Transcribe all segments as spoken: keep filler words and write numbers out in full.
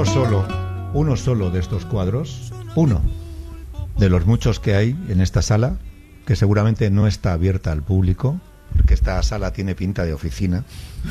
uno solo, uno solo de estos cuadros, uno de los muchos que hay en esta sala, que seguramente no está abierta al público, porque esta sala tiene pinta de oficina,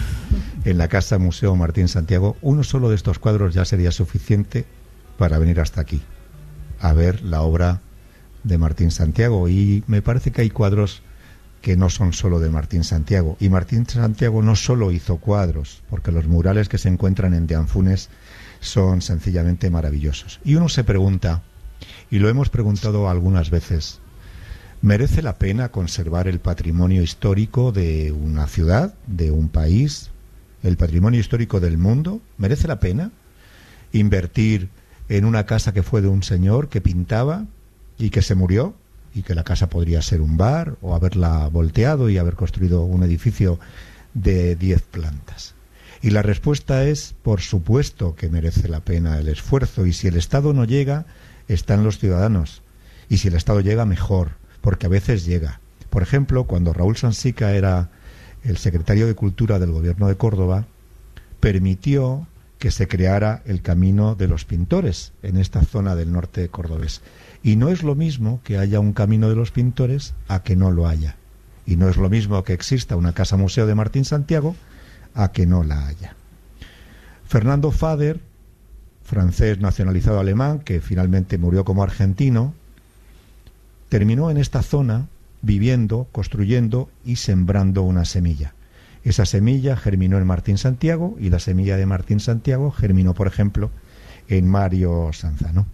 en la Casa Museo Martín Santiago, uno solo de estos cuadros ya sería suficiente para venir hasta aquí, a ver la obra de Martín Santiago. Y me parece que hay cuadros que no son solo de Martín Santiago. Y Martín Santiago no solo hizo cuadros, porque los murales que se encuentran en De Anfunes son sencillamente maravillosos. Y uno se pregunta, y lo hemos preguntado algunas veces, ¿merece la pena conservar el patrimonio histórico de una ciudad, de un país, el patrimonio histórico del mundo? ¿Merece la pena invertir en una casa que fue de un señor que pintaba y que se murió, y que la casa podría ser un bar, o haberla volteado y haber construido un edificio de diez plantas? Y la respuesta es, por supuesto que merece la pena el esfuerzo, y si el Estado no llega, están los ciudadanos, y si el Estado llega, mejor, porque a veces llega. Por ejemplo, cuando Raúl Sansica era el secretario de Cultura del Gobierno de Córdoba, permitió que se creara el Camino de los Pintores en esta zona del norte cordobés. Y no es lo mismo que haya un Camino de los Pintores a que no lo haya. Y no es lo mismo que exista una casa museo de Martín Santiago a que no la haya. Fernando Fader, francés nacionalizado alemán, que finalmente murió como argentino, terminó en esta zona viviendo, construyendo y sembrando una semilla. Esa semilla germinó en Martín Santiago, y la semilla de Martín Santiago germinó, por ejemplo, en Mario Sanzano.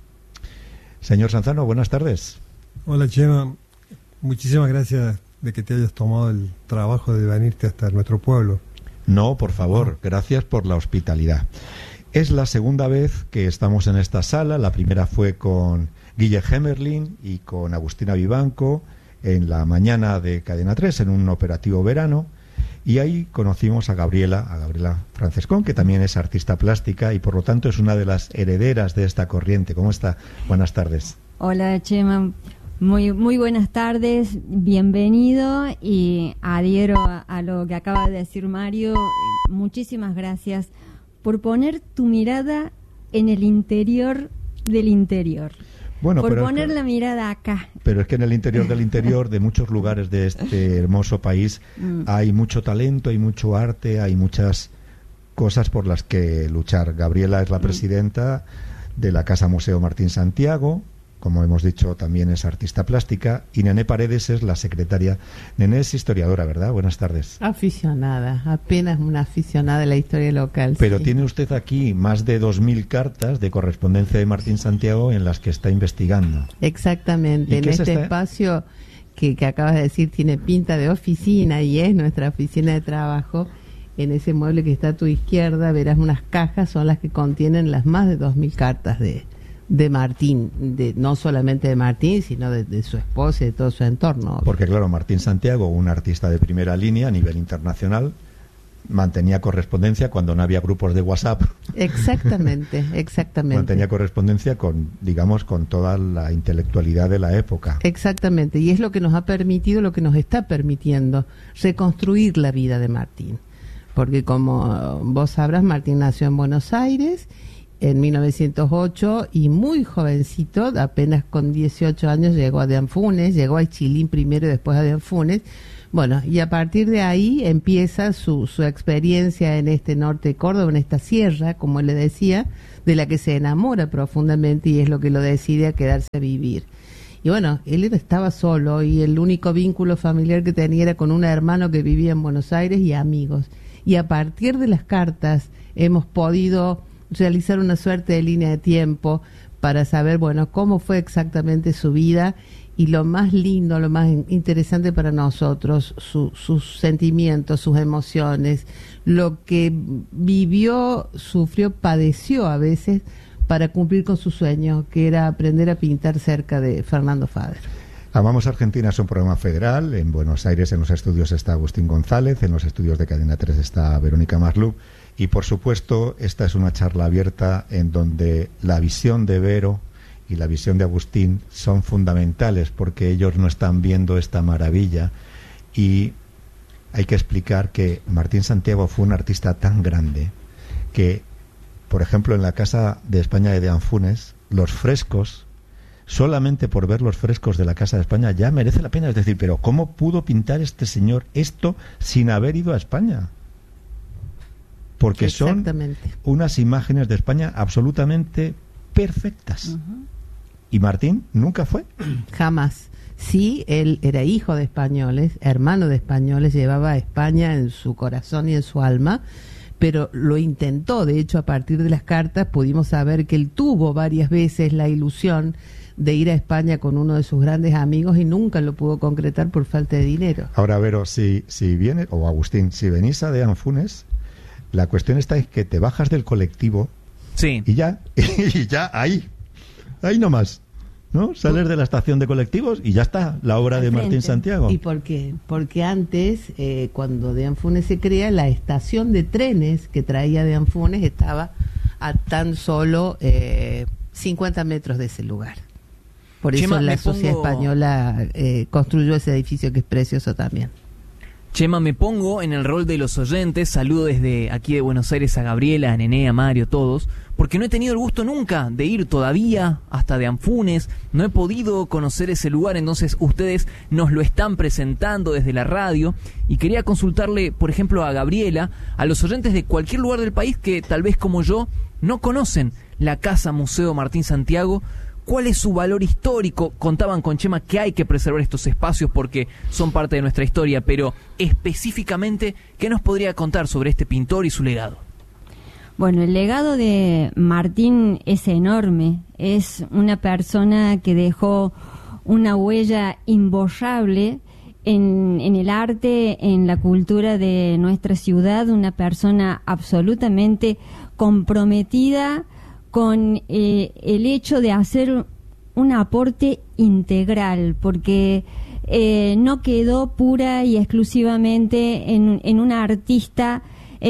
Señor Sanzano, buenas tardes. Hola, Chema. Muchísimas gracias de que te hayas tomado el trabajo de venirte hasta nuestro pueblo. No, por favor, gracias por la hospitalidad. Es la segunda vez que estamos en esta sala. La primera fue con Guille Hemerling y con Agustina Vivanco en la mañana de Cadena tres, en un operativo verano. Y ahí conocimos a Gabriela, a Gabriela Francescón, que también es artista plástica y por lo tanto es una de las herederas de esta corriente. ¿Cómo está? Buenas tardes. Hola, Chema. Muy, muy buenas tardes. Bienvenido, y adhiero a, a lo que acaba de decir Mario. Muchísimas gracias por poner tu mirada en el interior del interior. Bueno, por pero poner es que, la mirada acá. Pero es que en el interior del interior de muchos lugares de este hermoso país mm. hay mucho talento, hay mucho arte, hay muchas cosas por las que luchar. Gabriela es la presidenta mm. de la Casa Museo Martín Santiago, como hemos dicho, también es artista plástica, y Nené Paredes es la secretaria. Nené es historiadora, ¿verdad? Buenas tardes. Aficionada, apenas una aficionada de la historia local. Pero sí. Tiene usted aquí más de dos mil cartas de correspondencia de Martín Santiago en las que está investigando. Exactamente, en este está... espacio que, que acabas de decir tiene pinta de oficina, y es nuestra oficina de trabajo. En ese mueble que está a tu izquierda verás unas cajas, son las que contienen las más de dos mil cartas de... de Martín, de, no solamente de Martín, sino de, de su esposa y de todo su entorno. Porque claro, Martín Santiago, un artista de primera línea a nivel internacional, mantenía correspondencia cuando no había grupos de WhatsApp. Exactamente, exactamente. Mantenía correspondencia con, digamos, con toda la intelectualidad de la época. Exactamente, y es lo que nos ha permitido, lo que nos está permitiendo reconstruir la vida de Martín. Porque como vos sabrás, Martín nació en Buenos Aires en mil novecientos ocho, y muy jovencito, apenas con dieciocho años, llegó a De Anfunes, llegó a Chilín primero y después a De Anfunes. Bueno, y a partir de ahí empieza su, su experiencia en este norte de Córdoba, en esta sierra, como él le decía, de la que se enamora profundamente, y es lo que lo decide a quedarse a vivir. Y bueno, él estaba solo, y el único vínculo familiar que tenía era con un hermano que vivía en Buenos Aires y amigos. Y a partir de las cartas hemos podido realizar una suerte de línea de tiempo para saber, bueno, cómo fue exactamente su vida, y lo más lindo, lo más interesante para nosotros, su, sus sentimientos, sus emociones, lo que vivió, sufrió, padeció a veces para cumplir con su sueño, que era aprender a pintar cerca de Fernando Fader. Amamos Argentina es un programa federal. En Buenos Aires, en los estudios, está Agustín González, en los estudios de Cadena tres está Verónica Marlú. Y por supuesto, esta es una charla abierta en donde la visión de Vero y la visión de Agustín son fundamentales, porque ellos no están viendo esta maravilla. Y hay que explicar que Martín Santiago fue un artista tan grande que por ejemplo, en la Casa de España de Anfunes, los frescos, solamente por ver los frescos de la Casa de España ya merece la pena. Es decir, pero ¿cómo pudo pintar este señor esto sin haber ido a España? Porque son unas imágenes de España absolutamente perfectas. Uh-huh. ¿Y Martín nunca fue? Jamás. Sí, él era hijo de españoles, hermano de españoles, llevaba a España en su corazón y en su alma, pero lo intentó. De hecho, a partir de las cartas pudimos saber que él tuvo varias veces la ilusión de ir a España con uno de sus grandes amigos y nunca lo pudo concretar por falta de dinero. Ahora, Vero, si, si viene, o Agustín, si venís a de Anfunes, la cuestión está en que te bajas del colectivo, sí, y ya, y ya ahí, ahí nomás, ¿no? Sales de la estación de colectivos y ya está la obra de Martín Santiago. ¿Y por qué? Porque antes, eh, cuando de Anfunes se crea, la estación de trenes que traía de Anfunes estaba a tan solo eh, cincuenta metros de ese lugar. Por eso Chema, la me Sociedad pongo... Española eh, construyó ese edificio que es precioso también. Chema, me pongo en el rol de los oyentes, saludo desde aquí de Buenos Aires a Gabriela, a Nené, a Mario, todos, porque no he tenido el gusto nunca de ir todavía hasta de Anfunes, no he podido conocer ese lugar, entonces ustedes nos lo están presentando desde la radio y quería consultarle, por ejemplo, a Gabriela, a los oyentes de cualquier lugar del país que tal vez como yo no conocen la Casa Museo Martín Santiago. ¿Cuál es su valor histórico? Contaban con Chema que hay que preservar estos espacios porque son parte de nuestra historia, pero específicamente, ¿qué nos podría contar sobre este pintor y su legado? Bueno, el legado de Martín es enorme. Es una persona que dejó una huella imborrable en, en el arte, en la cultura de nuestra ciudad, una persona absolutamente comprometida con eh, el hecho de hacer un aporte integral, porque eh, no quedó pura y exclusivamente en, en un artista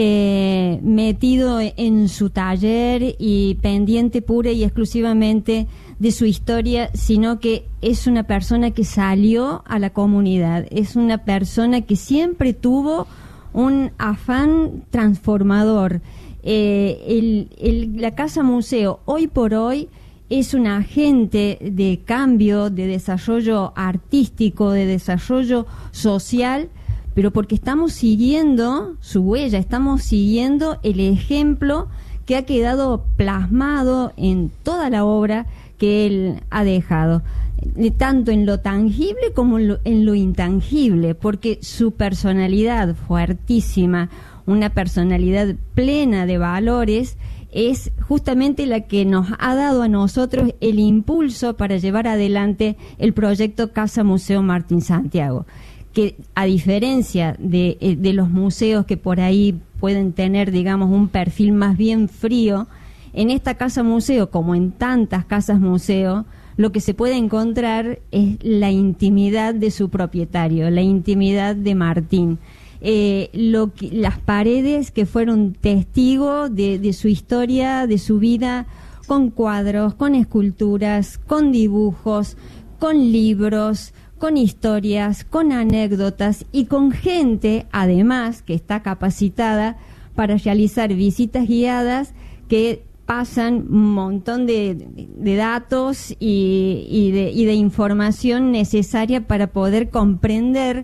eh, metido en su taller y pendiente pura y exclusivamente de su historia, sino que es una persona que salió a la comunidad, es una persona que siempre tuvo un afán transformador. Eh, el, el, la Casa Museo hoy por hoy es un agente de cambio, de desarrollo artístico, de desarrollo social, pero porque estamos siguiendo su huella, estamos siguiendo el ejemplo que ha quedado plasmado en toda la obra que él ha dejado, tanto en lo tangible como en lo, en lo intangible, porque su personalidad fuertísima, una personalidad plena de valores, es justamente la que nos ha dado a nosotros el impulso para llevar adelante el proyecto Casa Museo Martín Santiago, que a diferencia de, de los museos que por ahí pueden tener, digamos, un perfil más bien frío, en esta Casa Museo, como en tantas casas museo, lo que se puede encontrar es la intimidad de su propietario, la intimidad de Martín. Eh, lo que, las paredes que fueron testigos de, de su historia, de su vida, con cuadros, con esculturas, con dibujos, con libros, con historias, con anécdotas y con gente, además, que está capacitada para realizar visitas guiadas que pasan un montón de, de datos y, y, de, y de información necesaria para poder comprender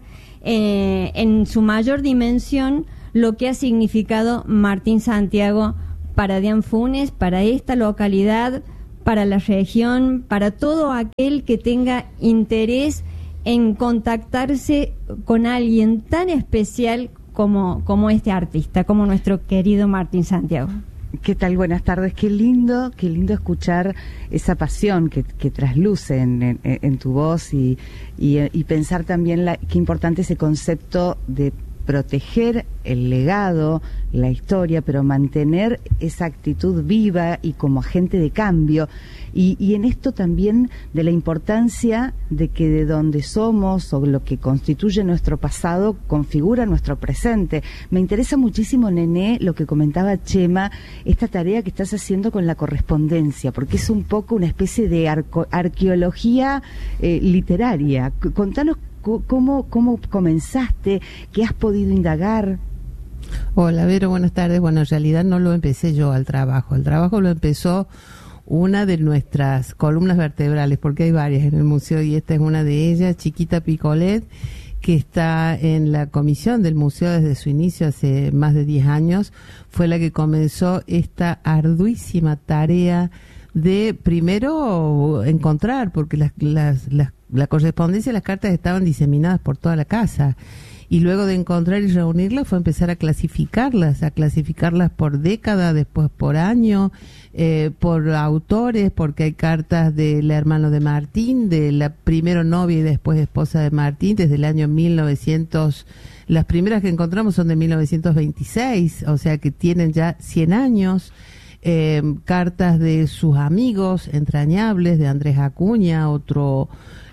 Eh, en su mayor dimensión lo que ha significado Martín Santiago para de Anfunes, para esta localidad, para la región, para todo aquel que tenga interés en contactarse con alguien tan especial como, como este artista, como nuestro querido Martín Santiago. ¿Qué tal? Buenas tardes. Qué lindo, qué lindo escuchar esa pasión que, que trasluce en, en, en tu voz y, y, y pensar también la, qué importante ese concepto de proteger el legado, la historia, pero mantener esa actitud viva y como agente de cambio. Y, y en esto también de la importancia de que de donde somos o lo que constituye nuestro pasado configura nuestro presente. Me interesa muchísimo, Nené, lo que comentaba Chema, esta tarea que estás haciendo con la correspondencia, porque es un poco una especie de arco, arqueología eh, literaria. C- contanos ¿Cómo, ¿Cómo comenzaste? ¿Qué has podido indagar? Hola, Vero, buenas tardes. Bueno, en realidad no lo empecé yo al trabajo. El trabajo lo empezó una de nuestras columnas vertebrales, porque hay varias en el museo y esta es una de ellas, Chiquita Picolet, que está en la comisión del museo desde su inicio hace más de diez años. Fue la que comenzó esta arduísima tarea de primero encontrar, porque las, las, las, la correspondencia de las cartas estaban diseminadas por toda la casa, y luego de encontrar y reunirlas fue empezar a clasificarlas, a clasificarlas por década, después por año, eh, por autores, porque hay cartas del hermano de Martín, de la primera novia y después esposa de Martín, desde el año mil novecientos. Las primeras que encontramos son de mil novecientos veintiséis, o sea que tienen ya cien años. Eh, cartas de sus amigos entrañables, de Andrés Acuña, otro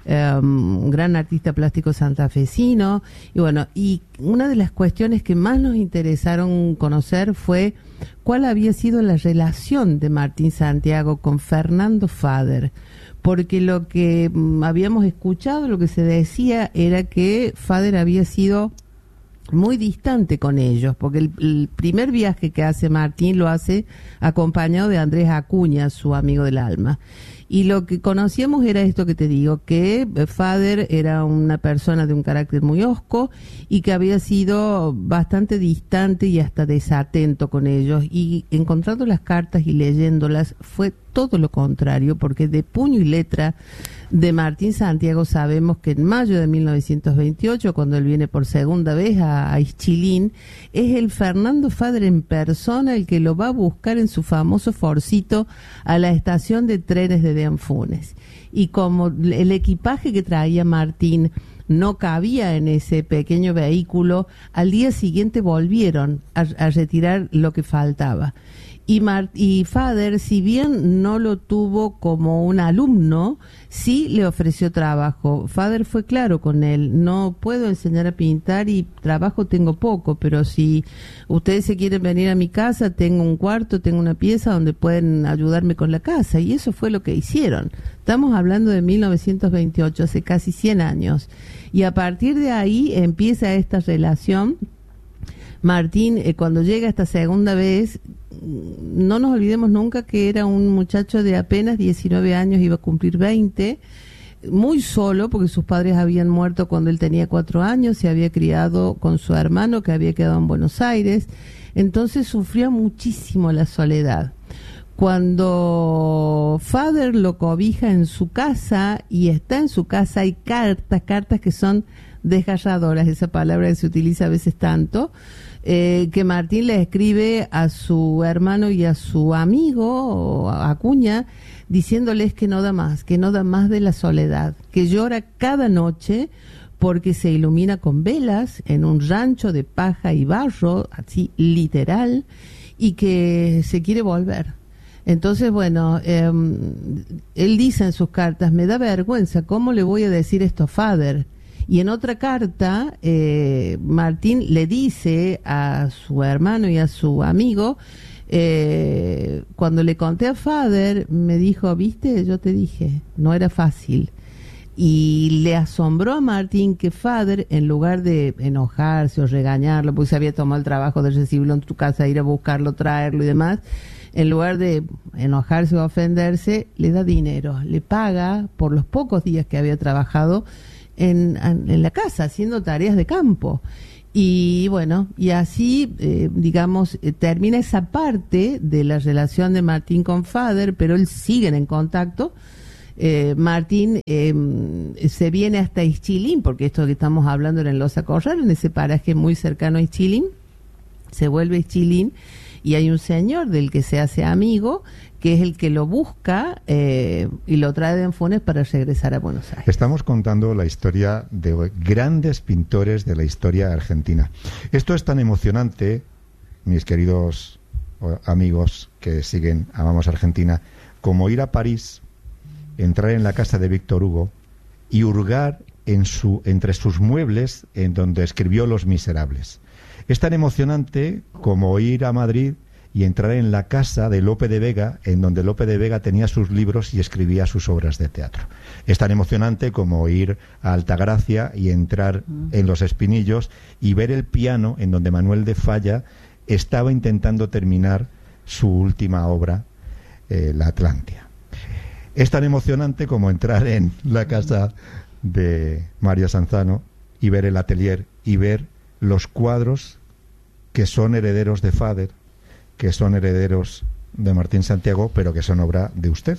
um, gran artista plástico santafesino. Y bueno, y una de las cuestiones que más nos interesaron conocer fue cuál había sido la relación de Martín Santiago con Fernando Fader, porque lo que um, habíamos escuchado, lo que se decía era que Fader había sido muy distante con ellos, porque el, el primer viaje que hace Martín lo hace acompañado de Andrés Acuña, su amigo del alma. Y lo que conocíamos era esto que te digo, que Fader era una persona de un carácter muy hosco y que había sido bastante distante y hasta desatento con ellos. Y encontrando las cartas y leyéndolas fue todo lo contrario, porque de puño y letra de Martín Santiago sabemos que en mayo de mil novecientos veintiocho, cuando él viene por segunda vez a, a Ischilín, es el Fernando Fader en persona el que lo va a buscar en su famoso Forcito a la estación de trenes de Deanfunes. Y como el equipaje que traía Martín no cabía en ese pequeño vehículo, al día siguiente volvieron a, a retirar lo que faltaba. Y, Mar y Fader, si bien no lo tuvo como un alumno, sí le ofreció trabajo. Fader fue claro con él: no puedo enseñar a pintar y trabajo tengo poco, pero si ustedes se quieren venir a mi casa, tengo un cuarto, tengo una pieza donde pueden ayudarme con la casa. Y eso fue lo que hicieron. Estamos hablando de mil novecientos veintiocho, hace casi cien años. Y a partir de ahí empieza esta relación. Martín, eh, cuando llega esta segunda vez, no nos olvidemos nunca que era un muchacho de apenas diecinueve años, iba a cumplir veinte, muy solo, porque sus padres habían muerto cuando él tenía cuatro años, se había criado con su hermano que había quedado en Buenos Aires, entonces sufrió muchísimo la soledad. Cuando Fader lo cobija en su casa y está en su casa, hay cartas, cartas que son desgarradoras, esa palabra que se utiliza a veces tanto, eh, que Martín le escribe a su hermano y a su amigo Acuña, diciéndoles que no da más, que no da más de la soledad, que llora cada noche porque se ilumina con velas en un rancho de paja y barro, así literal, y que se quiere volver. Entonces, bueno, eh, él dice en sus cartas: me da vergüenza, ¿cómo le voy a decir esto a Fader? Y en otra carta, eh, Martín le dice a su hermano y a su amigo, eh, cuando le conté a Fader, me dijo: viste, yo te dije, no era fácil. Y le asombró a Martín que Fader, en lugar de enojarse o regañarlo, porque se había tomado el trabajo de recibirlo en tu casa, ir a buscarlo, traerlo y demás, en lugar de enojarse o ofenderse, le da dinero, le paga por los pocos días que había trabajado en, en la casa, haciendo tareas de campo. Y bueno, y así, eh, digamos, eh, termina esa parte de la relación de Martín con Fader, pero él siguen en contacto. Eh, Martín eh, se viene hasta Ischilín, porque esto que estamos hablando era en Losa Corral, en ese paraje muy cercano a Ischilín. Se vuelve a Ischilín y hay un señor del que se hace amigo, que es el que lo busca eh, y lo trae de Enfunes para regresar a Buenos Aires. Estamos contando la historia de grandes pintores de la historia argentina. Esto es tan emocionante, mis queridos amigos que siguen Amamos Argentina, como ir a París, entrar en la casa de Víctor Hugo y hurgar en su, entre sus muebles en donde escribió Los Miserables. Es tan emocionante como ir a Madrid y entrar en la casa de Lope de Vega, en donde Lope de Vega tenía sus libros y escribía sus obras de teatro. Es tan emocionante como ir a Altagracia y entrar en Los Espinillos y ver el piano en donde Manuel de Falla estaba intentando terminar su última obra, eh, La Atlántida. Es tan emocionante como entrar en la casa de Mario Sanzano y ver el atelier y ver los cuadros que son herederos de Fader, que son herederos de Martín Santiago, pero que son obra de usted.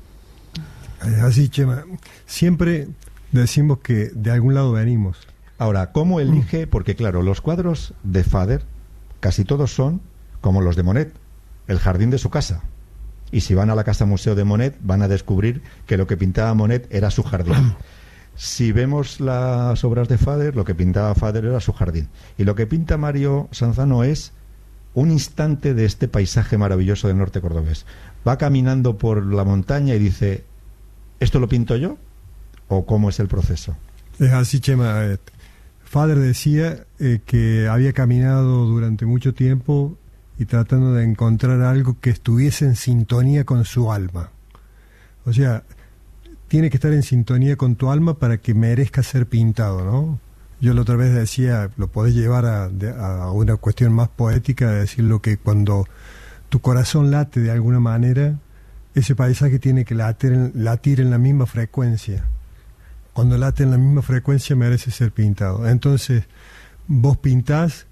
Así, Chema, siempre decimos que de algún lado venimos. Ahora, ¿cómo elige? Porque claro, los cuadros de Fader casi todos son como los de Monet, el jardín de su casa. Y si van a la casa museo de Monet, van a descubrir que lo que pintaba Monet era su jardín. Si vemos las obras de Fader, lo que pintaba Fader era su jardín. Y lo que pinta Mario Sanzano es un instante de este paisaje maravilloso del norte cordobés. Va caminando por la montaña y dice, ¿esto lo pinto yo? ¿O cómo es el proceso? Es así, Chema. Fader decía eh, que había caminado durante mucho tiempo y tratando de encontrar algo que estuviese en sintonía con su alma. O sea, tiene que estar en sintonía con tu alma para que merezca ser pintado, ¿no? Yo la otra vez decía, lo podés llevar a, a una cuestión más poética, de decir lo que cuando tu corazón late de alguna manera, ese paisaje tiene que latir, latir en la misma frecuencia. Cuando late en la misma frecuencia merece ser pintado. Entonces, vos pintás,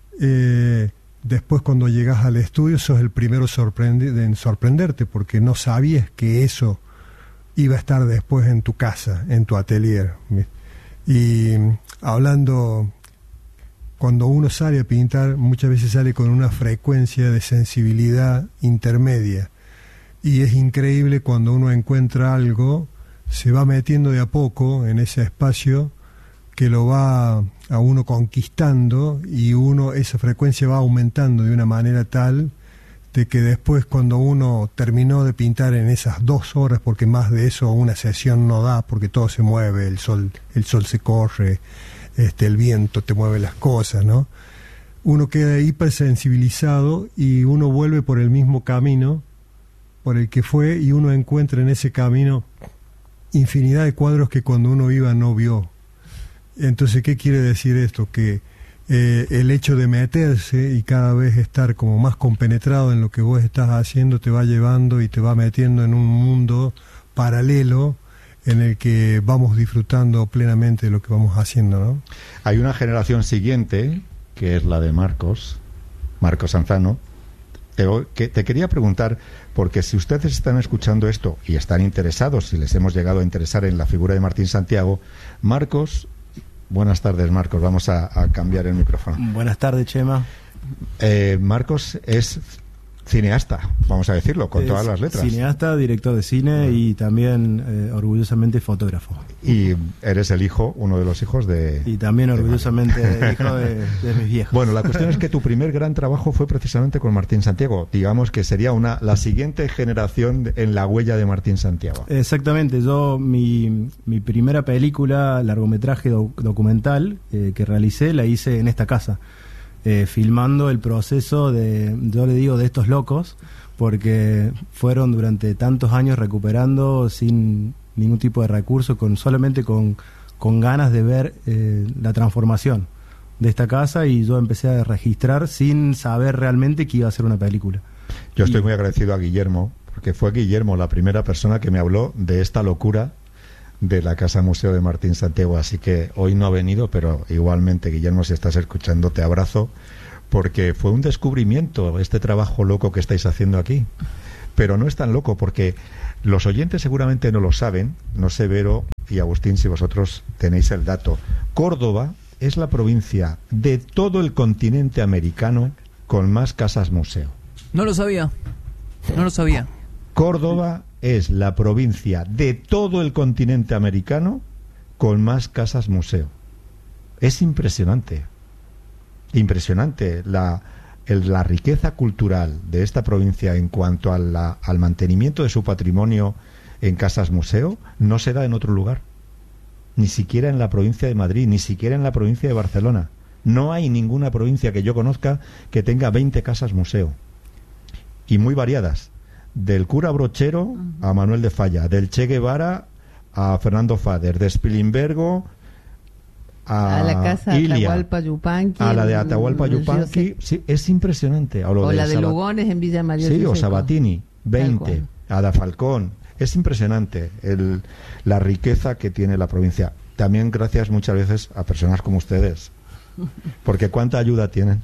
eh, después cuando llegás al estudio sos el primero sorprende, en sorprenderte, porque no sabías que eso iba a estar después en tu casa, en tu atelier. Y hablando, cuando uno sale a pintar, muchas veces sale con una frecuencia de sensibilidad intermedia. Y es increíble cuando uno encuentra algo, se va metiendo de a poco en ese espacio que lo va a uno conquistando y uno esa frecuencia va aumentando de una manera tal de que después cuando uno terminó de pintar en esas dos horas, porque más de eso una sesión no da, porque todo se mueve, el sol, el sol se corre, este, el viento te mueve las cosas, ¿no? Uno queda hipersensibilizado y uno vuelve por el mismo camino por el que fue y uno encuentra en ese camino infinidad de cuadros que cuando uno iba no vio. Entonces, ¿qué quiere decir esto? Que eh, el hecho de meterse y cada vez estar como más compenetrado en lo que vos estás haciendo te va llevando y te va metiendo en un mundo paralelo en el que vamos disfrutando plenamente de lo que vamos haciendo, ¿no? Hay una generación siguiente, que es la de Marcos, Marcos Sanzano. Te, que, te quería preguntar, porque si ustedes están escuchando esto y están interesados, si les hemos llegado a interesar en la figura de Martín Santiago, Marcos, buenas tardes Marcos, vamos a, a cambiar el micrófono. Buenas tardes, Chema. Eh, Marcos es cineasta, vamos a decirlo, con es todas las letras. Cineasta, director de cine y también eh, orgullosamente fotógrafo. Y eres el hijo, uno de los hijos de... Y también orgullosamente el hijo de, de mis viejos. Bueno, la cuestión es que tu primer gran trabajo fue precisamente con Martín Santiago. Digamos que sería una la siguiente generación en la huella de Martín Santiago. Exactamente. Yo, mi, mi primera película, largometraje doc, documental eh, que realicé, la hice en esta casa. Eh, filmando el proceso de, yo le digo, de estos locos, porque fueron durante tantos años recuperando sin ningún tipo de recurso, con solamente con, con ganas de ver eh, la transformación de esta casa, y yo empecé a registrar sin saber realmente que iba a ser una película. Yo estoy y, muy agradecido a Guillermo, porque fue Guillermo la primera persona que me habló de esta locura de la Casa Museo de Martín Santiago, así que hoy no ha venido, pero igualmente, Guillermo, si estás escuchando, te abrazo, porque fue un descubrimiento este trabajo loco que estáis haciendo aquí. Pero no es tan loco, porque los oyentes seguramente no lo saben, no sé, Vero y Agustín, si vosotros tenéis el dato. Córdoba es la provincia de todo el continente americano con más casas museo. No lo sabía, no lo sabía. Córdoba es la provincia de todo el continente americano con más casas museo. Es impresionante, impresionante la, el, la riqueza cultural de esta provincia en cuanto a la, al mantenimiento de su patrimonio en casas museo, no se da en otro lugar, ni siquiera en la provincia de Madrid, ni siquiera en la provincia de Barcelona. No hay ninguna provincia que yo conozca que tenga veinte casas museo. y muy variadas, del cura Brochero uh-huh. a Manuel de Falla, del Che Guevara a Fernando Fader, de Spilimbergo a, a la casa Ilia, de Atahualpa Yupanqui, a la de Atahualpa Yupanqui, sí, es impresionante. O, lo o de la de Sabat- Lugones en Villa María. Sí, o Sabatini, veinte, Ada Falcón. Es impresionante el, la riqueza que tiene la provincia. También gracias muchas veces a personas como ustedes, porque cuánta ayuda tienen.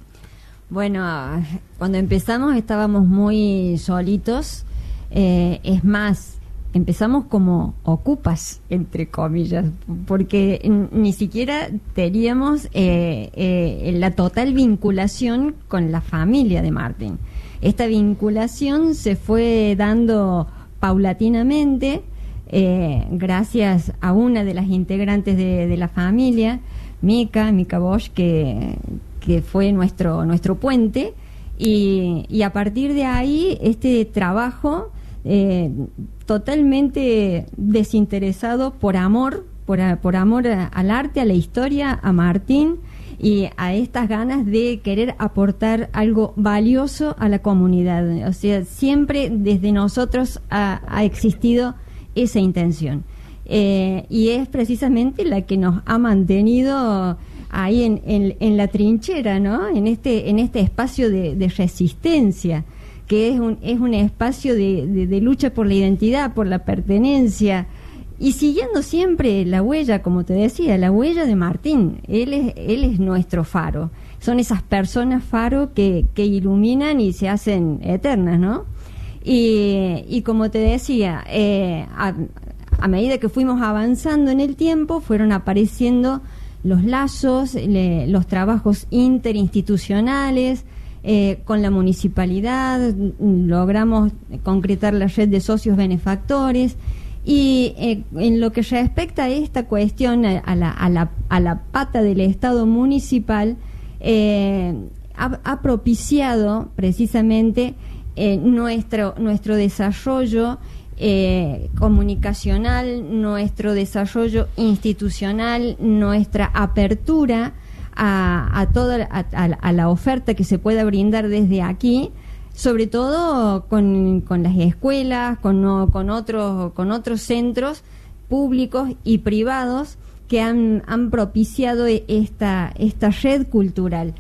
Bueno, cuando empezamos estábamos muy solitos, eh, es más, empezamos como ocupas, entre comillas, porque n- ni siquiera teníamos eh, eh, la total vinculación con la familia de Martín. Esta vinculación se fue dando paulatinamente, eh, gracias a una de las integrantes de, de la familia, Mica, Mica Bosch, que, que fue nuestro, nuestro puente, y, y a partir de ahí este trabajo eh, totalmente desinteresado por amor, por, por amor a, al arte, a la historia, a Martín y a estas ganas de querer aportar algo valioso a la comunidad. O sea, siempre desde nosotros ha, ha existido esa intención. Eh, y es precisamente la que nos ha mantenido ahí en, en, en la trinchera, ¿no? En este, en este espacio de, de resistencia, que es un, es un espacio de, de, de lucha por la identidad, por la pertenencia, y siguiendo siempre la huella, como te decía, la huella de Martín. Él es, él es nuestro faro. Son esas personas faro que, que iluminan y se hacen eternas, ¿no? Y, y como te decía, eh, a, a medida que fuimos avanzando en el tiempo, fueron apareciendo los lazos, le, los trabajos interinstitucionales, eh, con la municipalidad, logramos concretar la red de socios benefactores. Y eh, en lo que respecta a esta cuestión, a, a, la, a, la, a la pata del Estado municipal, eh, ha, ha propiciado precisamente eh, nuestro, nuestro desarrollo eh, comunicacional, nuestro desarrollo institucional, nuestra apertura a, a toda a, a, a la oferta que se pueda brindar desde aquí, sobre todo con, con las escuelas, con, no, con, otros, con otros centros públicos y privados que han, han propiciado esta, esta red cultural.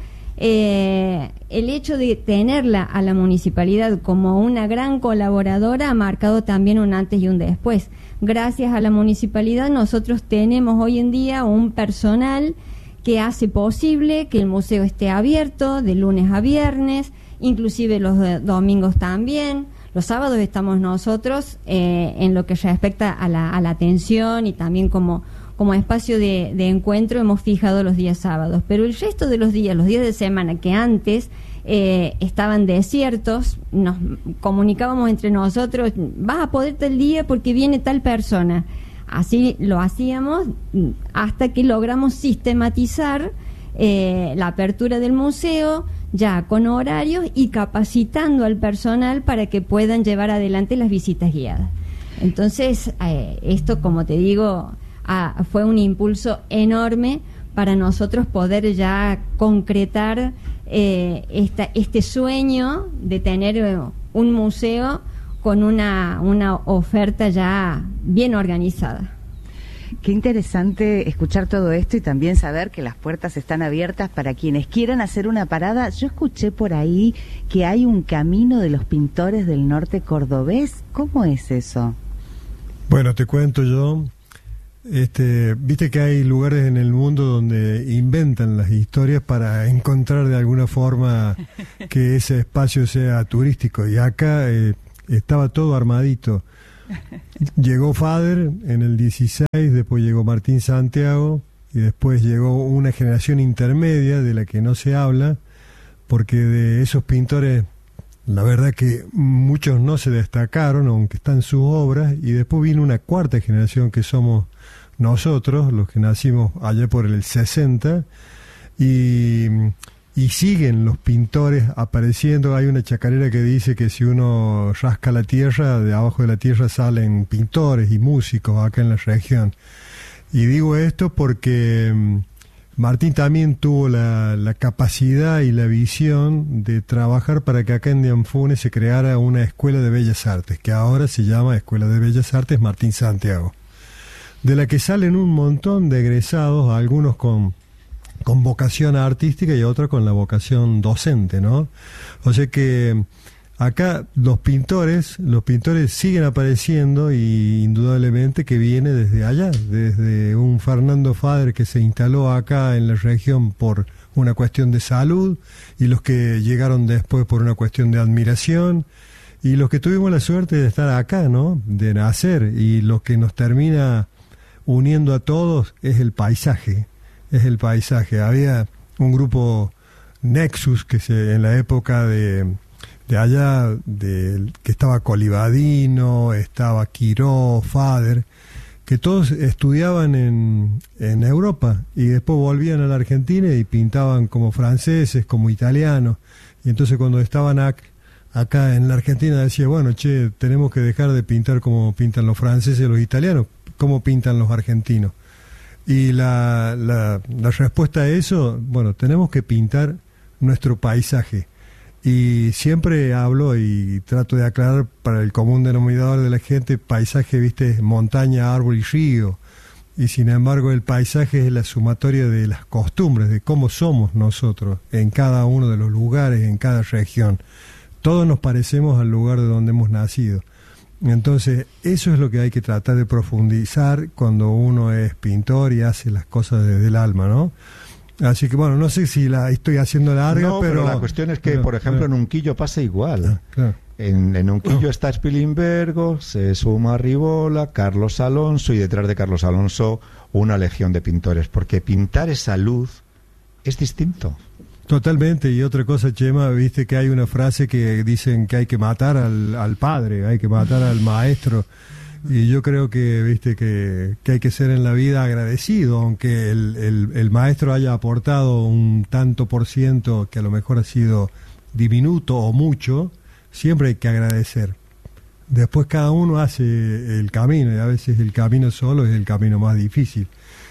Eh, el hecho de tenerla a la municipalidad como una gran colaboradora ha marcado también un antes y un después. Gracias a la municipalidad nosotros tenemos hoy en día un personal que hace posible que el museo esté abierto de lunes a viernes, inclusive los eh, domingos también. Los sábados estamos nosotros eh, en lo que respecta a la, a la atención y también como, como espacio de, de encuentro hemos fijado los días sábados. Pero el resto de los días, los días de semana que antes eh, estaban desiertos, nos comunicábamos entre nosotros, vas a poder tal día porque viene tal persona. Así lo hacíamos hasta que logramos sistematizar eh, la apertura del museo, ya con horarios y capacitando al personal para que puedan llevar adelante las visitas guiadas. Entonces, eh, esto, como te digo, ah, fue un impulso enorme para nosotros poder ya concretar eh, esta, este sueño de tener eh, un museo con una, una oferta ya bien organizada. Qué interesante escuchar todo esto y también saber que las puertas están abiertas para quienes quieran hacer una parada. Yo escuché por ahí que hay un camino de los pintores del norte cordobés. ¿Cómo es eso? Bueno, te cuento yo. Este, viste que hay lugares en el mundo donde inventan las historias para encontrar de alguna forma que ese espacio sea turístico. Y acá eh, estaba todo armadito. Llegó Fader en el dieciséis, después llegó Martín Santiago y después llegó una generación intermedia de la que no se habla, porque de esos pintores la verdad que muchos no se destacaron, aunque están sus obras, y después vino una cuarta generación que somos nosotros, los que nacimos allá por el sesenta, y... y siguen los pintores apareciendo. Hay una chacarera que dice que si uno rasca la tierra, de abajo de la tierra salen pintores y músicos acá en la región. Y digo esto porque Martín también tuvo la, la capacidad y la visión de trabajar para que acá en Dianfunes se creara una escuela de bellas artes, que ahora se llama Escuela de Bellas Artes Martín Santiago, de la que salen un montón de egresados, algunos con, con vocación artística y otros con la vocación docente, ¿no? O sea que acá los pintores, los pintores siguen apareciendo, y indudablemente que viene desde allá, desde un Fernando Fader que se instaló acá en la región por una cuestión de salud, y los que llegaron después por una cuestión de admiración, y los que tuvimos la suerte de estar acá, ¿no? De nacer, y lo que nos termina uniendo a todos es el paisaje, es el paisaje. Había un grupo Nexus que se, en la época de de allá, de, que estaba Colibadino, estaba Quiró, Fader, que todos estudiaban en, en Europa y después volvían a la Argentina y pintaban como franceses, como italianos, y entonces cuando estaban ac acá en la Argentina decía, bueno, che, tenemos que dejar de pintar como pintan los franceses y los italianos, como pintan los argentinos. Y la, la, la respuesta a eso, bueno, tenemos que pintar nuestro paisaje. Y siempre hablo y trato de aclarar para el común denominador de la gente, paisaje, viste, montaña, árbol y río, y sin embargo el paisaje es la sumatoria de las costumbres, de cómo somos nosotros en cada uno de los lugares, en cada región. Todos nos parecemos al lugar de donde hemos nacido. Entonces eso es lo que hay que tratar de profundizar cuando uno es pintor y hace las cosas desde el alma, ¿no? Así que bueno, no sé si la estoy haciendo larga, no, pero... pero la cuestión es que, pero, por ejemplo, pero, en Unquillo pasa igual. Claro, claro. En, en Unquillo está Spilimbergo, se suma Ribola, Carlos Alonso, y detrás de Carlos Alonso una legión de pintores, porque pintar esa luz es distinto. Totalmente. Y otra cosa, Chema, viste que hay una frase que dicen que hay que matar al, al padre, hay que matar al maestro. Y yo creo que, viste, que, que hay que ser en la vida agradecido, aunque el, el, el maestro haya aportado un tanto por ciento que a lo mejor ha sido diminuto o mucho, siempre hay que agradecer. Después cada uno hace el camino, y a veces el camino solo es el camino más difícil,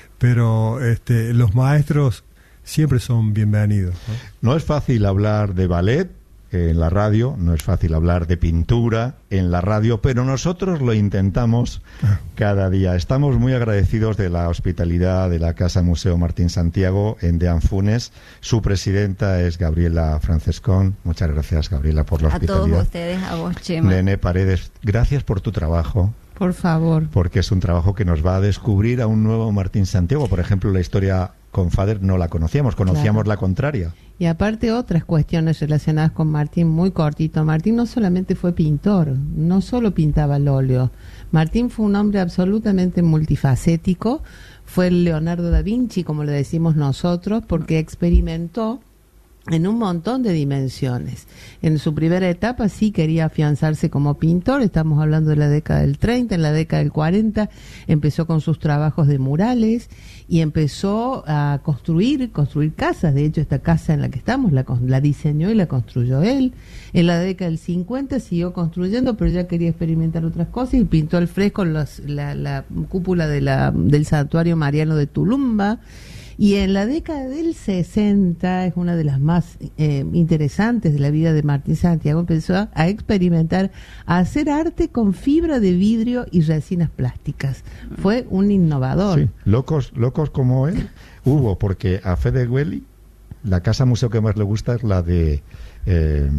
pero este, los maestros siempre son bienvenidos, ¿no? No es fácil hablar de ballet en la radio, no es fácil hablar de pintura en la radio, pero nosotros lo intentamos cada día. Estamos muy agradecidos de la hospitalidad de la Casa Museo Martín Santiago en Dianfunes. Su presidenta es Gabriela Francescón. Muchas gracias, Gabriela, por la a hospitalidad. A todos ustedes, a vos, Chema. Nene Paredes, gracias por tu trabajo. Por favor. Porque es un trabajo que nos va a descubrir a un nuevo Martín Santiago. Por ejemplo, la historia con Fader no la conocíamos, conocíamos claro. la contraria. Y aparte otras cuestiones relacionadas con Martín, muy cortito. Martín no solamente fue pintor, no solo pintaba al óleo. Martín fue un hombre absolutamente multifacético, fue el Leonardo da Vinci, como le decimos nosotros, porque experimentó en un montón de dimensiones. En su primera etapa sí quería afianzarse como pintor, estamos hablando de la década del treinta, en la década del cuarenta empezó con sus trabajos de murales y empezó a construir, construir casas. De hecho, esta casa en la que estamos la, la diseñó y la construyó él. En la década del cincuenta siguió construyendo, pero ya quería experimentar otras cosas y pintó al fresco los, la, la cúpula de la, del santuario mariano de Tulumba. Y en la década del sesenta, es una de las más eh, interesantes de la vida de Martín Santiago, empezó a, a experimentar, a hacer arte con fibra de vidrio y resinas plásticas. Fue un innovador. Sí, locos, locos como él hubo, porque a Fede Güeli, la casa museo que más le gusta es la de... Eh,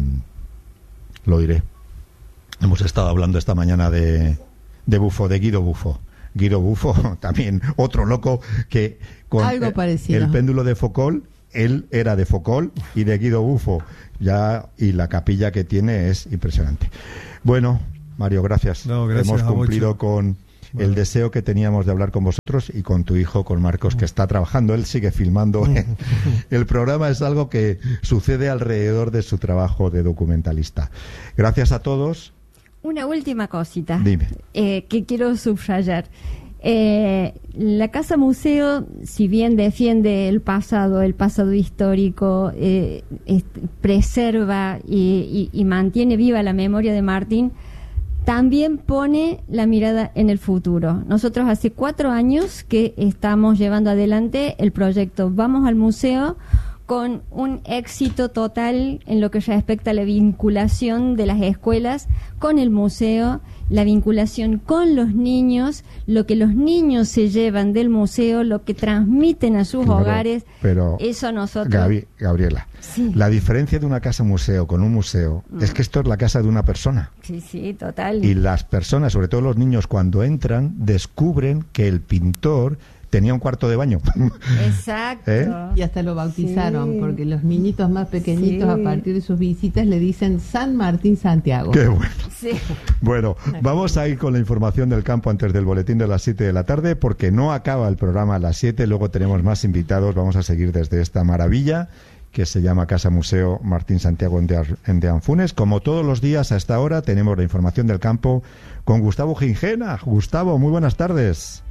lo diré. Hemos estado hablando esta mañana de, de Buffo, de Guido Buffo. Guido Buffo, también otro loco que con algo parecido. El péndulo de Foucault, él era de Foucault y de Guido Buffo, ya, y la capilla que tiene es impresionante. Bueno, Mario, gracias. No, gracias. Hemos cumplido con bueno. el deseo que teníamos de hablar con vosotros y con tu hijo, con Marcos, que está trabajando, él sigue filmando. El programa es algo que sucede alrededor de su trabajo de documentalista. Gracias a todos. Una última cosita Dime. Eh, que quiero subrayar. Eh, la Casa Museo, si bien defiende el pasado, el pasado histórico, eh, es, preserva y, y, y mantiene viva la memoria de Martín, también pone la mirada en el futuro. Nosotros hace cuatro años que estamos llevando adelante el proyecto Vamos al Museo, con un éxito total en lo que respecta a la vinculación de las escuelas con el museo, la vinculación con los niños, lo que los niños se llevan del museo, lo que transmiten a sus Claro, hogares. pero eso nosotros... Gabi, Gabriela, Sí. la diferencia de una casa museo con un museo Mm. es que esto es la casa de una persona. Sí, sí, total. Y las personas, sobre todo los niños, cuando entran, descubren que el pintor tenía un cuarto de baño. Exacto. ¿Eh? Y hasta lo bautizaron, Sí. porque los niñitos más pequeñitos, Sí. a partir de sus visitas, le dicen San Martín Santiago. Qué bueno. Sí. Bueno, vamos a ir con la información del campo antes del boletín de las siete de la tarde, porque no acaba el programa a las siete, luego tenemos más invitados, vamos a seguir desde esta maravilla que se llama Casa Museo Martín Santiago en de, en de Anfunes. Como todos los días a esta hora tenemos la información del campo con Gustavo Gingena. Gustavo, muy buenas tardes.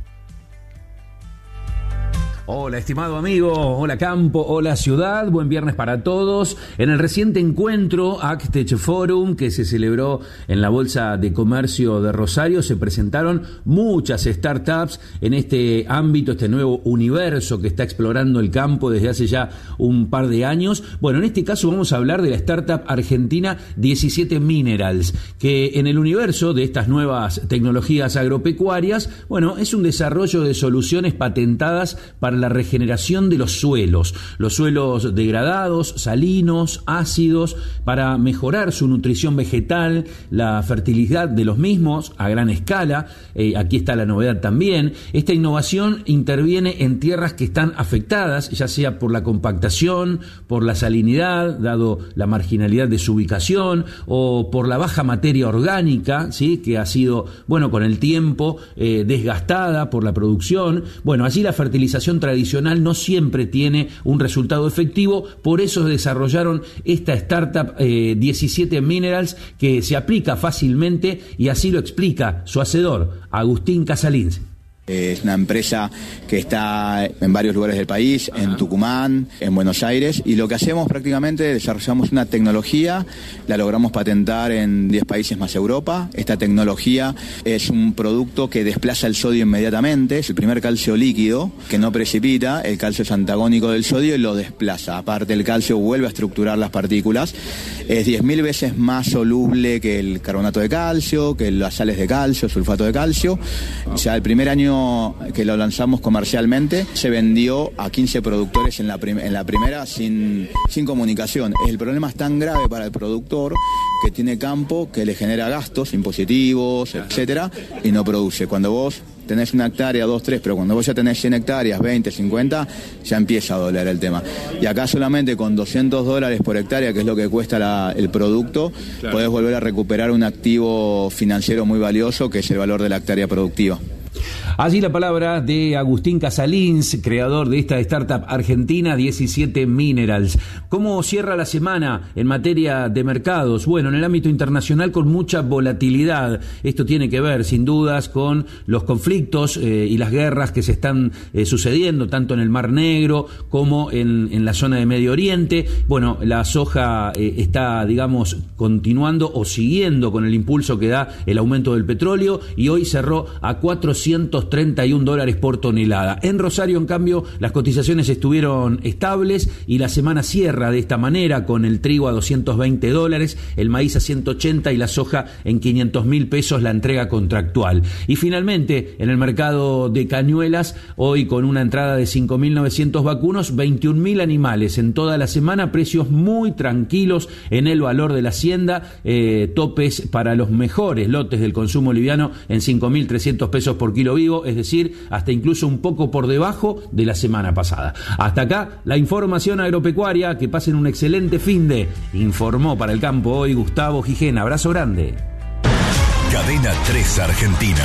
Hola, estimado amigo, hola campo, hola ciudad, buen viernes para todos. En el reciente encuentro Actech Forum que se celebró en la Bolsa de Comercio de Rosario, se presentaron muchas startups en este ámbito, este nuevo universo que está explorando el campo desde hace ya un par de años. Bueno, en este caso vamos a hablar de la startup argentina diecisiete Minerals, que en el universo de estas nuevas tecnologías agropecuarias, bueno, es un desarrollo de soluciones patentadas para la regeneración de los suelos, los suelos degradados, salinos, ácidos, para mejorar su nutrición vegetal, la fertilidad de los mismos a gran escala. Eh, aquí está la novedad también. Esta innovación interviene en tierras que están afectadas, ya sea por la compactación, por la salinidad, dado la marginalidad de su ubicación, o por la baja materia orgánica, ¿sí?, que ha sido, bueno, con el tiempo eh, desgastada por la producción. Bueno, allí la fertilización tradicional no siempre tiene un resultado efectivo, por eso desarrollaron esta startup eh, diecisiete Minerals, que se aplica fácilmente, y así lo explica su hacedor, Agustín Casalins. Es una empresa que está en varios lugares del país, en Tucumán, en Buenos Aires, y lo que hacemos prácticamente, desarrollamos una tecnología, la logramos patentar en diez países más Europa. Esta tecnología es un producto que desplaza el sodio inmediatamente, es el primer calcio líquido que no precipita, el calcio es antagónico del sodio y lo desplaza. Aparte, el calcio vuelve a estructurar las partículas, es diez mil veces más soluble que el carbonato de calcio, que las sales de calcio, sulfato de calcio. O sea, el primer año que lo lanzamos comercialmente, se vendió a quince productores en la, prim en la primera sin, sin comunicación. El problema es tan grave para el productor que tiene campo que le genera gastos impositivos, etcétera, y no produce. Cuando vos tenés una hectárea, dos, tres, pero cuando vos ya tenés cien hectáreas, veinte, cincuenta, ya empieza a doler el tema. Y acá solamente con doscientos dólares por hectárea, que es lo que cuesta la, el producto, claro, podés volver a recuperar un activo financiero muy valioso, que es el valor de la hectárea productiva. Allí la palabra de Agustín Casalins, creador de esta startup argentina diecisiete Minerals. ¿Cómo cierra la semana en materia de mercados? Bueno, en el ámbito internacional con mucha volatilidad. Esto tiene que ver, sin dudas, con los conflictos eh, y las guerras que se están eh, sucediendo, tanto en el Mar Negro como en, en la zona de Medio Oriente. Bueno, la soja eh, está, digamos, continuando o siguiendo con el impulso que da el aumento del petróleo, y hoy cerró a cuatrocientos treinta y un dólares por tonelada. En Rosario, en cambio, las cotizaciones estuvieron estables y la semana cierra de esta manera, con el trigo a doscientos veinte dólares, el maíz a ciento ochenta y la soja en quinientos mil pesos la entrega contractual. Y finalmente, en el mercado de cañuelas, hoy con una entrada de cinco mil novecientos vacunos, veintiún mil animales en toda la semana, precios muy tranquilos en el valor de la hacienda, eh, topes para los mejores lotes del consumo liviano en cinco mil trescientos pesos por kilo vivo, es decir, hasta incluso un poco por debajo de la semana pasada. Hasta acá la información agropecuaria. Que pasen un excelente finde. Informó para el campo hoy Gustavo Gingena. Abrazo grande. Cadena tres Argentina.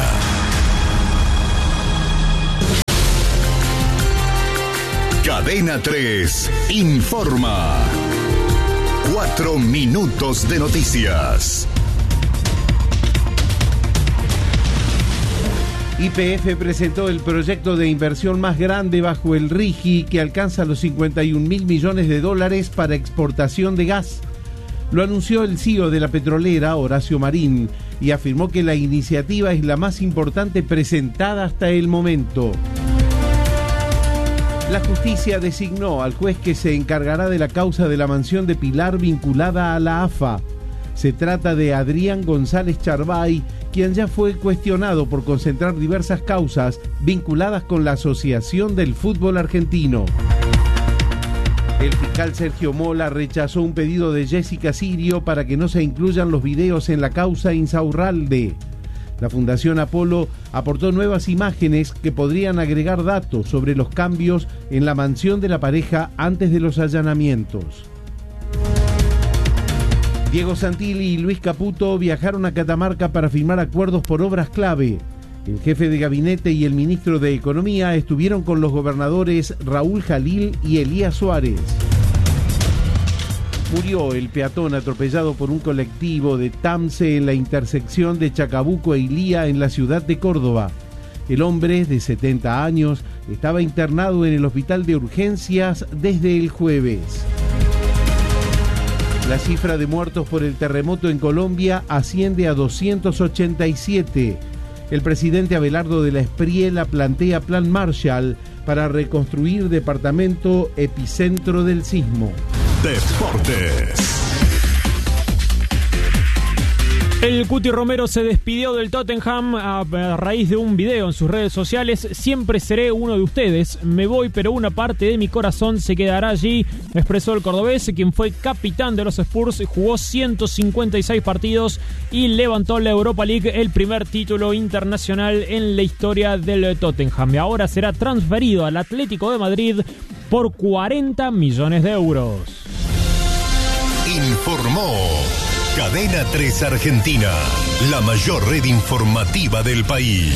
Cadena tres informa. Cuatro minutos de noticias. Y P F presentó el proyecto de inversión más grande bajo el RIGI, que alcanza los cincuenta y un mil millones de dólares para exportación de gas. Lo anunció el C E O de la petrolera, Horacio Marín, y afirmó que la iniciativa es la más importante presentada hasta el momento. La justicia designó al juez que se encargará de la causa de la mansión de Pilar vinculada a la A F A. Se trata de Adrián González Charbay, quien ya fue cuestionado por concentrar diversas causas vinculadas con la Asociación del Fútbol Argentino. El fiscal Sergio Mola rechazó un pedido de Jessica Sirio para que no se incluyan los videos en la causa Insaurralde. La Fundación Apolo aportó nuevas imágenes que podrían agregar datos sobre los cambios en la mansión de la pareja antes de los allanamientos. Diego Santilli y Luis Caputo viajaron a Catamarca para firmar acuerdos por obras clave. El jefe de gabinete y el ministro de Economía estuvieron con los gobernadores Raúl Jalil y Elías Suárez. Murió el peatón atropellado por un colectivo de Tamse en la intersección de Chacabuco e Ilía en la ciudad de Córdoba. El hombre, de setenta años, estaba internado en el hospital de urgencias desde el jueves. La cifra de muertos por el terremoto en Colombia asciende a doscientos ochenta y siete. El presidente Abelardo de la Espriella plantea plan Marshall para reconstruir departamento epicentro del sismo. Deportes. El Cuti Romero se despidió del Tottenham a raíz de un video en sus redes sociales. Siempre seré uno de ustedes, me voy pero una parte de mi corazón se quedará allí, expresó el cordobés, quien fue capitán de los Spurs, jugó ciento cincuenta y seis partidos y levantó la Europa League, el primer título internacional en la historia del Tottenham. Ahora será transferido al Atlético de Madrid por cuarenta millones de euros. Informó Cadena tres Argentina, la mayor red informativa del país.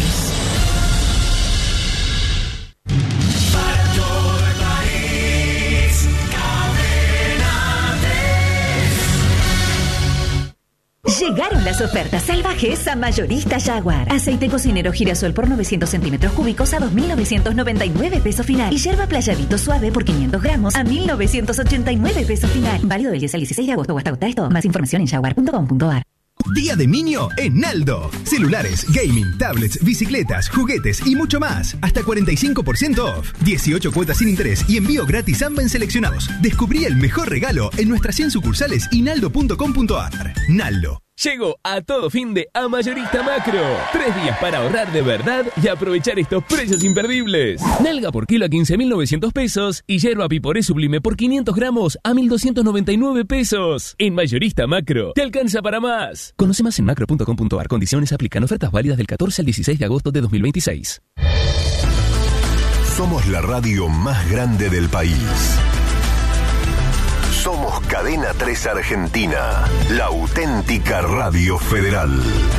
Para todo el país, Cadena tres. Llegaron las ofertas salvajes a Mayorista Jaguar. Aceite cocinero girasol por novecientos centímetros cúbicos a dos mil novecientos noventa y nueve pesos final. Y yerba playadito suave por quinientos gramos a mil novecientos ochenta y nueve pesos final. Válido del diez al dieciséis de agosto o hasta agotar esto. Más información en jaguar punto com punto a r. Día de Minio en Naldo. Celulares, gaming, tablets, bicicletas, juguetes y mucho más. Hasta cuarenta y cinco por ciento off. dieciocho cuotas sin interés y envío gratis ambas en seleccionados. Descubrí el mejor regalo en nuestras cien sucursales y naldo punto com punto a r. Naldo. Llegó a todo fin de a Mayorista Macro. Tres días para ahorrar de verdad y aprovechar estos precios imperdibles. Nalga por kilo a quince mil novecientos pesos y yerba piporé sublime por quinientos gramos a mil doscientos noventa y nueve pesos. En Mayorista Macro, te alcanza para más. Conoce más en macro punto com punto a r. Condiciones aplican. Ofertas válidas del catorce al dieciséis de agosto de dos mil veintiséis. Somos la radio más grande del país. Somos Cadena tres Argentina, la auténtica radio federal.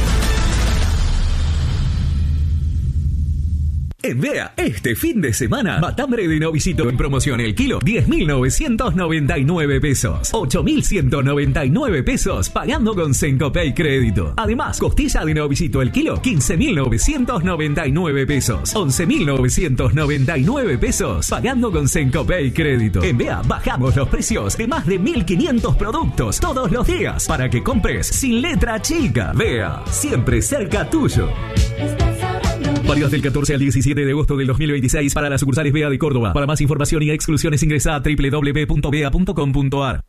En Vea, este fin de semana, matambre de novicito en promoción el kilo, diez mil novecientos noventa y nueve pesos. ocho mil ciento noventa y nueve pesos, pagando con Sencopay Crédito. Además, costilla de novicito el kilo, quince mil novecientos noventa y nueve pesos. once mil novecientos noventa y nueve pesos, pagando con Sencopay Crédito. En Vea, bajamos los precios de más de mil quinientos productos todos los días, para que compres sin letra chica. Vea, siempre cerca tuyo. Válidos del catorce al diecisiete de agosto del dos mil veintiséis para las sucursales Vea de Córdoba. Para más información y exclusiones ingresa a doble u doble u doble u punto vea punto com punto a r.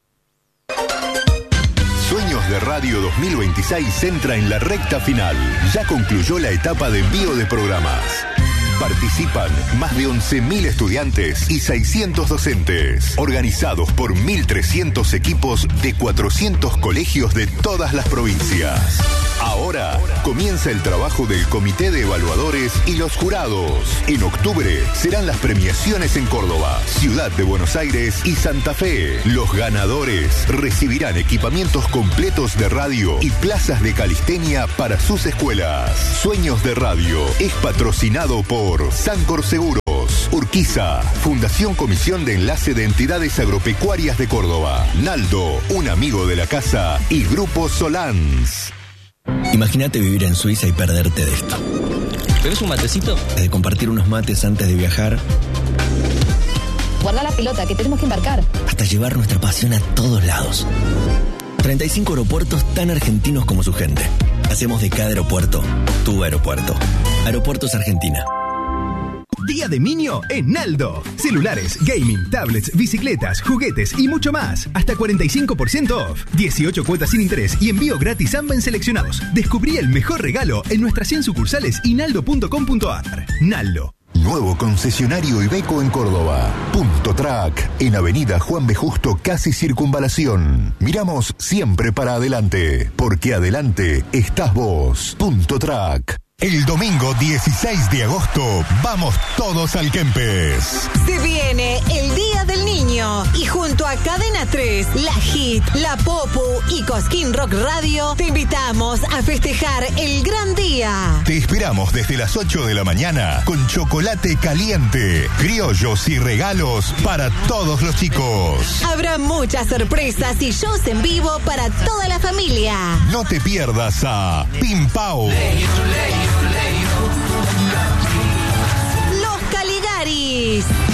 Sueños de Radio dos mil veintiséis entra en la recta final. Ya concluyó la etapa de envío de programas. Participan más de once mil estudiantes y seiscientos docentes, organizados por mil trescientos equipos de cuatrocientos colegios de todas las provincias. Ahora comienza el trabajo del Comité de Evaluadores y los jurados. En octubre serán las premiaciones en Córdoba, Ciudad de Buenos Aires y Santa Fe. Los ganadores recibirán equipamientos completos de radio y plazas de calistenia para sus escuelas. Sueños de Radio es patrocinado por Sancor Seguros, Urquiza, Fundación Comisión de Enlace de Entidades Agropecuarias de Córdoba, Naldo, un amigo de la casa y Grupo Solans. Imagínate vivir en Suiza y perderte de esto. ¿Bebes un matecito? De compartir unos mates antes de viajar. Guarda la pelota, que tenemos que embarcar. Hasta llevar nuestra pasión a todos lados. treinta y cinco aeropuertos tan argentinos como su gente. Hacemos de cada aeropuerto tu aeropuerto. Aeropuertos Argentina. Día de Niño en Aldo. Celulares, gaming, tablets, bicicletas, juguetes y mucho más. Hasta cuarenta y cinco por ciento off. dieciocho cuotas sin interés y envío gratis Samba en seleccionados. Descubrí el mejor regalo en nuestras cien sucursales y naldo punto com punto ar. Naldo. Nuevo concesionario Iveco en Córdoba. Punto Track, en Avenida Juan B. Justo, casi Circunvalación. Miramos siempre para adelante, porque adelante estás vos. Punto Track. El domingo dieciséis de agosto, vamos todos al Kempes. Se viene el Día del Niño y junto a Cadena tres, La Hit, La Popu y Cosquín Rock Radio te invitamos a festejar el gran día. Te esperamos desde las ocho de la mañana con chocolate caliente, criollos y regalos para todos los chicos. Habrá muchas sorpresas y shows en vivo para toda la familia. No te pierdas a Pim Pau, Los Caligaris,